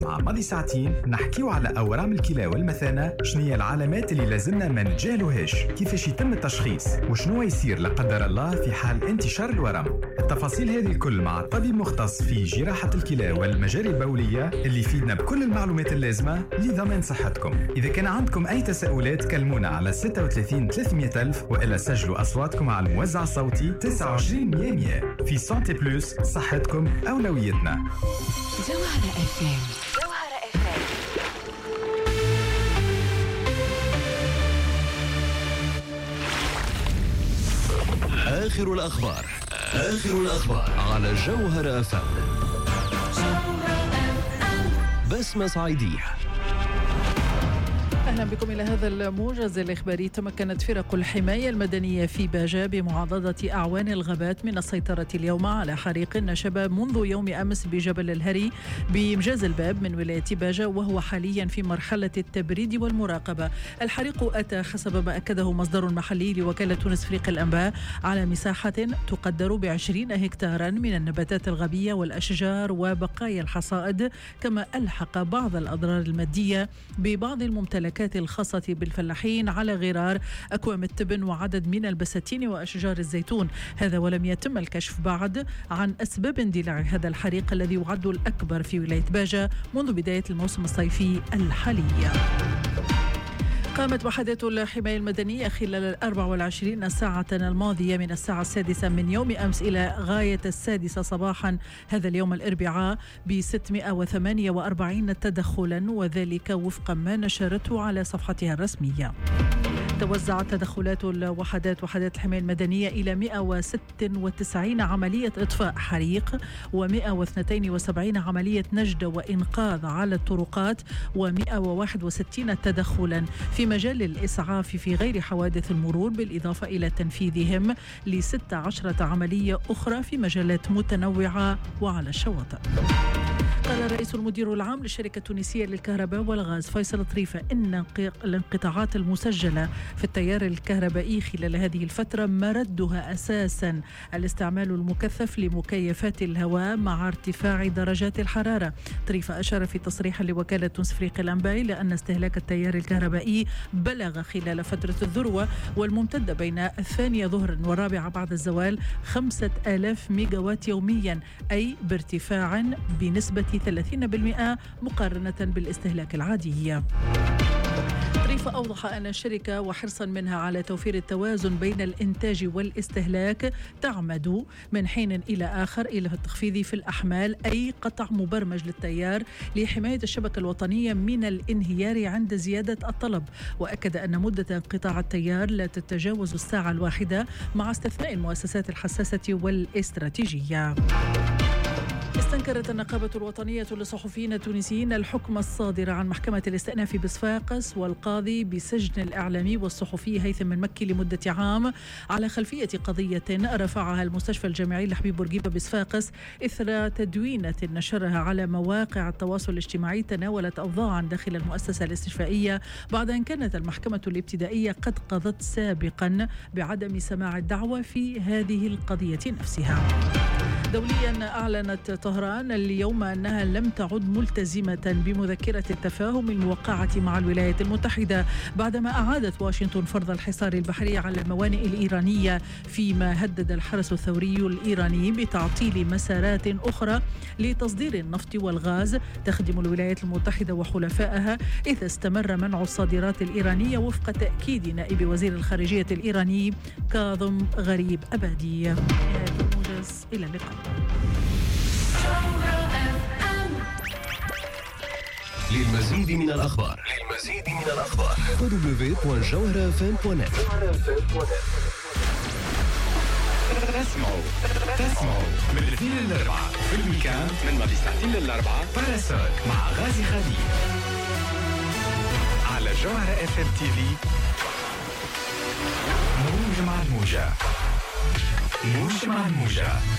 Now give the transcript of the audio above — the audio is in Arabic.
مع ماضي ساعتين نحكيو على أورام الكلى والمثانة، شنية العلامات اللي لازمنا ما نتجاهلوهاش، كيفاش يتم التشخيص وشنو يصير لا قدر الله في حال انتشار الورم. التفاصيل هذه الكل مع طبيب مختص في جراحة الكلى والمجاري البولية اللي يفيدنا بكل المعلومات اللازمة لضمان صحتكم. إذا كان عندكم أي تساؤلات كلمونا على 36 300 ألف وإلا سجلوا أصواتكم على الموزع الصوتي 29 100 في سانتي بلوس. صحتكم أولويتنا. جوهرة FM. آخر الأخبار على جوهرة FM. بسمة صعيدية. أهلا بكم إلى هذا الموجز الإخباري. تمكنت فرق الحماية المدنية في باجة بمعاضدة أعوان الغابات من السيطرة اليوم على حريق نشب منذ يوم أمس بجبل الهري بمجاز الباب من ولاية باجة، وهو حاليا في مرحلة التبريد والمراقبة. الحريق أتى حسب ما أكده مصدر محلي لوكالة تونس فريق الأنباء على مساحة تقدر ب20 هكتارا من النباتات الغابية والأشجار وبقايا الحصائد، كما ألحق بعض الأضرار المادية ببعض الممتلكات الخاصة بالفلاحين على غرار أكوام التبن وعدد من البساتين وأشجار الزيتون. هذا ولم يتم الكشف بعد عن أسباب اندلاع هذا الحريق الذي يعد الأكبر في ولاية باجة منذ بداية الموسم الصيفي الحالي. قامت وحدات الحماية المدنية خلال 24 ساعة الماضية من الساعة 6 من يوم أمس إلى غاية 6 صباحا هذا اليوم الأربعاء ب648 تدخلا، وذلك وفق ما نشرته على صفحتها الرسمية. توزعت تدخلات وحدات الحماية المدنية إلى 196 عملية إطفاء حريق و172 عملية نجدة وإنقاذ على الطرقات و161 تدخلا في مجال الإسعاف في غير حوادث المرور، بالإضافة إلى تنفيذهم ل16 عملية أخرى في مجالات متنوعة وعلى الشواطئ. قال رئيس المدير العام للشركة التونسية للكهرباء والغاز فيصل طريفة إن الانقطاعات المسجلة في التيار الكهربائي خلال هذه الفترة مردها أساسا الاستعمال المكثف لمكيفات الهواء مع ارتفاع درجات الحرارة. طريفة أشار في تصريح لوكالة تونس فريق الأنباء إلى أن استهلاك التيار الكهربائي بلغ خلال فترة الذروة والممتدة بين 2 ظهرا والرابعة بعد الزوال 5000 ميجاوات يوميا، أي بارتفاع بنسبة 30% مقارنة بالاستهلاك العادي. طريفة أوضح أن الشركة وحرصا منها على توفير التوازن بين الإنتاج والاستهلاك تعمد من حين إلى آخر إلى التخفيض في الأحمال، أي قطع مبرمج للتيار لحماية الشبكة الوطنية من الانهيار عند زيادة الطلب. وأكد أن مدة انقطاع التيار لا تتجاوز الساعة الواحدة مع استثناء المؤسسات الحساسة والاستراتيجية. استنكرت النقابة الوطنية للصحفيين التونسيين الحكم الصادر عن محكمة الاستئناف بصفاقس والقاضي بسجن الإعلامي والصحفي هيثم المكي لمدة عام على خلفية قضية رفعها المستشفى الجامعي لحبيب بورقيبة بصفاقس إثر تدوينة نشرها على مواقع التواصل الاجتماعي تناولت أوضاعا داخل المؤسسة الاستشفائية، بعد أن كانت المحكمة الابتدائية قد قضت سابقا بعدم سماع الدعوة في هذه القضية نفسها. دوليا أعلنت طهران اليوم أنها لم تعد ملتزمة بمذكرة التفاهم الموقعة مع الولايات المتحدة بعدما أعادت واشنطن فرض الحصار البحري على الموانئ الإيرانية، فيما هدد الحرس الثوري الإيراني بتعطيل مسارات أخرى لتصدير النفط والغاز تخدم الولايات المتحدة وحلفائها إذا استمر منع الصادرات الإيرانية، وفق تأكيد نائب وزير الخارجية الإيراني كاظم غريب أبادي. إلى اللقاء. للمزيد من الأخبار www.jawharafm.net. تسمعوا من الاثنين للأربعة في الويكاند من ماضي ساعتين للأربعة باراسول مع غازي خديج على جوهرة FM TV. موجة مع الموجة.